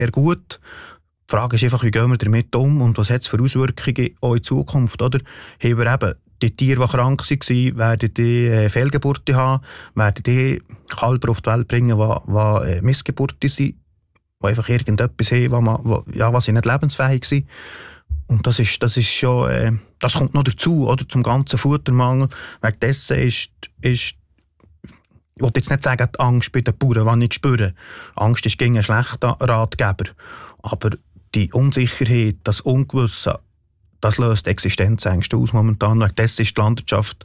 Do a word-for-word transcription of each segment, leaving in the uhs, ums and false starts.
sehr gut. Die Frage ist einfach, wie gehen wir damit um und was hat es für Auswirkungen auch in Zukunft? Oder? Haben wir eben die Tiere, die krank waren, werden die äh, Fehlgeburten haben, werden die Kälber auf die Welt bringen, die äh, Missgeburten sind, die einfach irgendetwas haben, wo man, wo, ja, was sie nicht lebensfähig sind. Und das ist, das ist schon, äh, das kommt noch dazu, oder, zum ganzen Futtermangel. Wegen dessen ist, ist ich will jetzt nicht sagen, die Angst bei den Bauern, die ich spüre. Angst ist gegen einen schlechten Ratgeber. Aber die Unsicherheit, das Ungewisse, das löst Existenzängste aus momentan. Wegen dessen ist die Landwirtschaft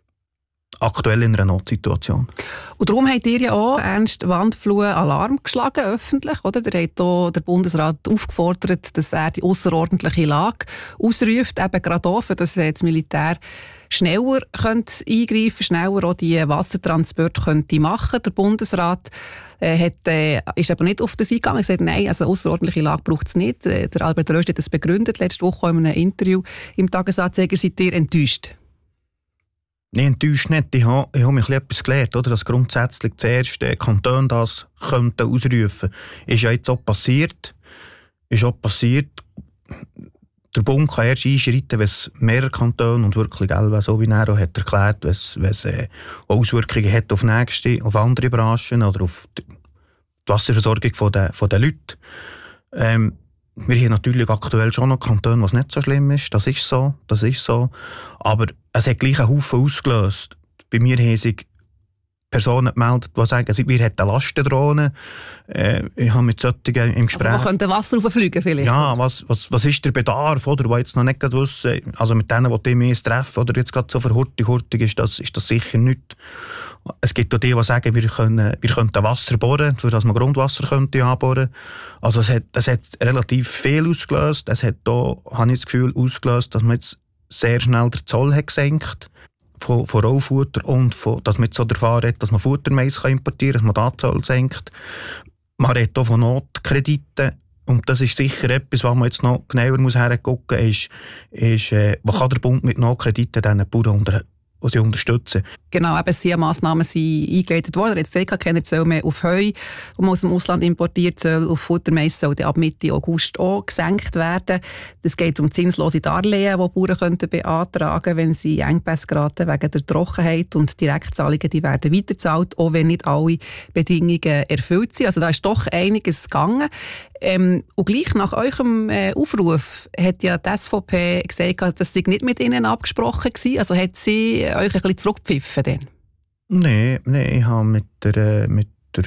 aktuell in einer Notsituation. Und darum habt ihr ja auch Ernst Wandfluh Alarm geschlagen, öffentlich, oder? Ihr habt auch den Bundesrat aufgefordert, dass er die ausserordentliche Lage ausruft, eben gerade auch, für dass das Militär schneller könnte eingreifen, schneller auch die Wassertransporte könnte machen. Der Bundesrat äh, hat, äh, ist aber nicht auf das eingegangen. Er hat gesagt, nein, also ausserordentliche Lage braucht es nicht. Äh, der Albert Rösti hat das begründet, letzte Woche in einem Interview im Tagesanzeiger. Seid ihr enttäuscht? Nein, enttäuscht nicht. Ich habe, ich habe mich etwas gelernt, oder? Dass grundsätzlich zuerst der Kanton das könnte ausrufen. Ist ja jetzt auch passiert. Ist auch passiert. Der Bund kann erst einschreiten, wenn es mehrere Kantone und wirklich, gell, so wie er auch hat erklärt, wenn es, wenn es äh, Auswirkungen hat auf nächste, auf andere Branchen oder auf die Wasserversorgung von der, von der Leute. Ähm, wir haben natürlich aktuell schon noch Kantone, was nicht so schlimm ist. Das ist so, das ist so. Aber es hat gleich einen Haufen ausgelöst. Bei mir haben sich Personen gemeldet, die sagen, wir hätten Lastendrohnen. Äh, ich habe mit solchen im Gespräch... Also man könnte Wasser rauffliegen vielleicht? Ja, was, was, was ist der Bedarf, oder, wo jetzt noch nicht wissen, also mit denen, die mehr treffen, oder jetzt gerade so verhurtig, hurtig ist das, ist das sicher nicht. Es gibt auch die, die sagen, wir können, wir könnten Wasser bohren, für das man Grundwasser könnte anbohren. Also es hat, es hat relativ viel ausgelöst. Es hat auch, habe ich das Gefühl, ausgelöst, dass man jetzt sehr schnell den Zoll hat gesenkt von, von Rohfutter und von, dass man jetzt so davon redet, dass man Futtermais importieren kann, dass man den Zoll senkt. Man redet auch von Notkrediten. Und das ist sicher etwas, was man jetzt noch genauer muss hergucken muss, ist, ist äh, was kann der Bund mit Notkrediten diesen Bauern unter, die sie unterstützen. Genau, eben sehr Massnahmen sind eingeleitet worden. Jetzt sagt keiner Zoll mehr auf Heu, wo man aus dem Ausland importiert, soll auf Futtermais soll ab Mitte August auch gesenkt werden. Es geht um zinslose Darlehen, die Bauern könnten beantragen, wenn sie Engpässe geraten wegen der Trockenheit, und Direktzahlungen, die werden weiterzahlt, auch wenn nicht alle Bedingungen erfüllt sind. Also da ist doch einiges gegangen. Ähm, und gleich nach eurem äh, Aufruf hat ja die S V P gesagt, das sei nicht mit ihnen abgesprochen gewesen. Also hat sie euch ein bisschen zurückgepfiffen denn? Nein, nee, ich habe mit der, äh, mit der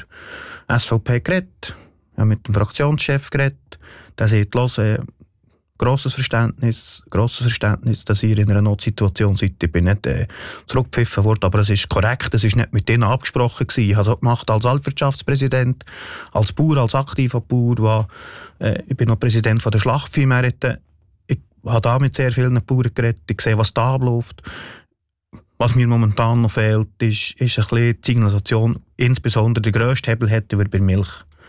S V P geredet, ich habe mit dem Fraktionschef geredet. Der sagt, los, äh, grosses Verständnis, grosses Verständnis, dass ihr in einer Notsituation seid. Ich bin nicht äh, zurückgepfiffen worden, aber es ist korrekt, es ist nicht mit denen abgesprochen gewesen. Ich habe es gemacht als Altwirtschaftspräsident, als Bauer, als aktiver Bauer. War, äh, ich bin noch Präsident von der Schlachtviehmärkte. Ich habe da mit sehr vielen Bauern geredet. Ich sehe, was da abläuft. Was mir momentan noch fehlt, ist, ist ein bisschen die Signalisation, insbesondere der grösste Hebel hätten wir bei Milch.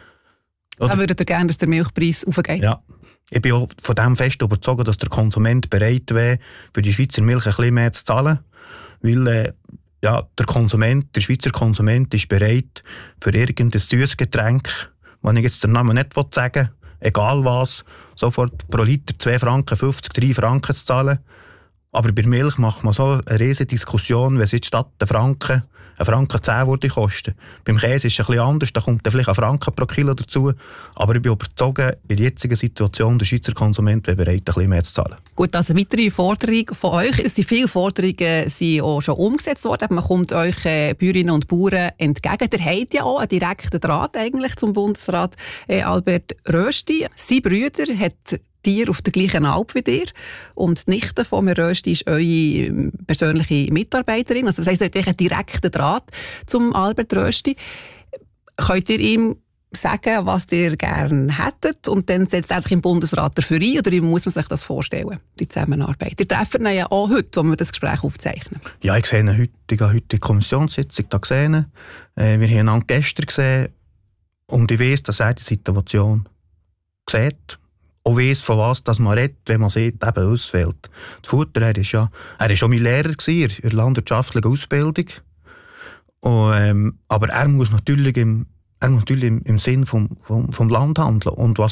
Da würdet ihr gerne, dass der Milchpreis aufgeht? Ja. Ich bin auch von dem fest überzeugt, dass der Konsument bereit wäre, für die Schweizer Milch ein bisschen mehr zu zahlen. Weil äh, ja, der Konsument, der Schweizer Konsument ist bereit, für irgendein süßes Getränk, wenn ich jetzt den Namen nicht sagen will, egal was, sofort pro Liter zwei Franken fünfzig, drei Franken zu zahlen. Aber bei Milch macht man so eine riesige Diskussion, wenn es jetzt statt der Franken ein Franken zehn würde kosten. Beim Käse ist es ein bisschen anders, da kommt dann vielleicht ein Franken pro Kilo dazu. Aber ich bin überzeugt, in der jetzigen Situation der Schweizer Konsument wäre bereit, ein bisschen mehr zu zahlen. Gut, also eine weitere Forderung von euch. Es sind viele Forderungen sind auch schon umgesetzt worden. Man kommt euch äh, Bäuerinnen und Bauern entgegen. Der hat ja auch einen direkten Draht eigentlich zum Bundesrat äh, Albert Rösti. Sein Bruder hat Tier auf der gleichen Alp wie dir. Und die Nichte von Herrn Rösti ist eure persönliche Mitarbeiterin. Also das heisst, ihr habt einen direkten Draht zum Albert Rösti. Könnt ihr ihm sagen, was ihr gerne hättet, und dann setzt er sich im Bundesrat dafür ein, oder wie muss man sich das vorstellen, die Zusammenarbeit? Ihr treffen ihn ja auch heute, wo wir das Gespräch aufzeichnen. Ja, ich sehe ihn heute, ich habe heute die Kommissionssitzung da gesehen. Äh, wir haben ihn gestern gesehen, und ich weiss, dass er die Situation sieht. Auch weiss, von was dass man redet, wenn man sieht, eben ausfällt. Der Futter, er ist ja, er ist schon mein Lehrer gewesen, in der landwirtschaftlichen Ausbildung. Und, ähm, aber er muss natürlich im, er muss natürlich im, im Sinn vom, vom, vom Land handeln. Und was